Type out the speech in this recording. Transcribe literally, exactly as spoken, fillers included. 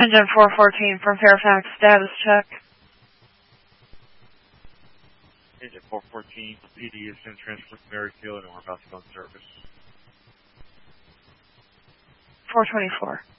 Engine four fourteen from Fairfax, status check. Engine four fourteen, P D is in transfer to Merrifield and we're about to go in service. four twenty-four.